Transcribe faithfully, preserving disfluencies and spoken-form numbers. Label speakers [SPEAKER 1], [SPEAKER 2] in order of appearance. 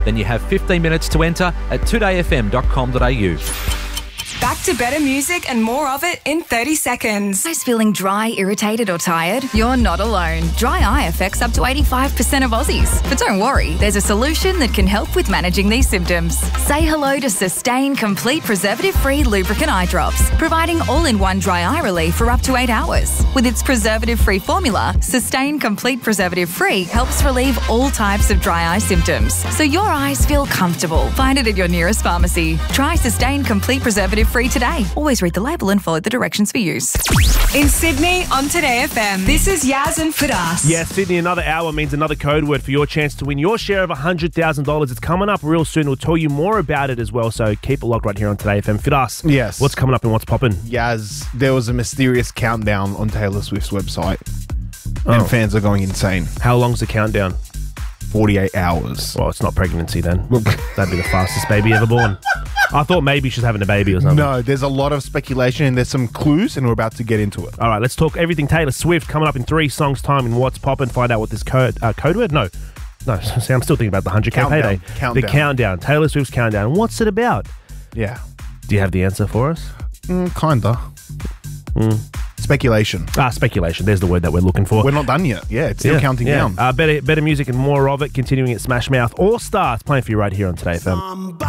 [SPEAKER 1] Then you have fifteen minutes to enter at today f m dot com dot a u.
[SPEAKER 2] Back to better music and more of it in thirty seconds.
[SPEAKER 3] Guys feeling dry, irritated or tired? You're not alone. Dry eye affects up to eighty-five percent of Aussies. But don't worry, there's a solution that can help with managing these symptoms. Say hello to Sustain Complete Preservative-Free Lubricant Eye Drops, providing all-in-one dry eye relief for up to eight hours. With its preservative-free formula, Sustain Complete Preservative-Free helps relieve all types of dry eye symptoms, so your eyes feel comfortable. Find it at your nearest pharmacy. Try Sustain Complete Preservative-Free today. Always read the label and follow the directions for use.
[SPEAKER 2] In Sydney on Today F M, this is Yaz and Fidas.
[SPEAKER 4] Yeah, Sydney, another hour means another code word for your chance to win your share of one hundred thousand dollars. It's coming up real soon. We'll tell you more about it as well, so keep it locked right here on Today F M. Fidas,
[SPEAKER 5] yes.
[SPEAKER 4] What's coming up and what's popping?
[SPEAKER 5] Yaz, there was a mysterious countdown on Taylor Swift's website,
[SPEAKER 4] Oh.
[SPEAKER 5] and fans are going insane.
[SPEAKER 4] How long's the countdown?
[SPEAKER 5] forty-eight hours.
[SPEAKER 4] Well, it's not pregnancy then. That'd be the fastest baby ever born. I thought maybe she's having a baby or something.
[SPEAKER 5] No, there's a lot of speculation and there's some clues, and we're about to get into it.
[SPEAKER 4] All right, let's talk everything Taylor Swift coming up in three songs' time in What's Poppin'. Find out what this code uh, code word? No. No, see, I'm still thinking about the one hundred K
[SPEAKER 5] Countdown.
[SPEAKER 4] payday.
[SPEAKER 5] Countdown.
[SPEAKER 4] The countdown. Taylor Swift's countdown. What's it about?
[SPEAKER 5] Yeah.
[SPEAKER 4] Do you have the answer for us?
[SPEAKER 5] Mm, kinda.
[SPEAKER 4] Mm.
[SPEAKER 5] Speculation.
[SPEAKER 4] Ah, speculation. There's the word that we're looking for.
[SPEAKER 5] We're not done yet. Yeah, it's still
[SPEAKER 4] yeah,
[SPEAKER 5] counting
[SPEAKER 4] yeah.
[SPEAKER 5] down.
[SPEAKER 4] Uh, better, better music and more of it. Continuing at Smash Mouth All Stars playing for you right here on Today F M.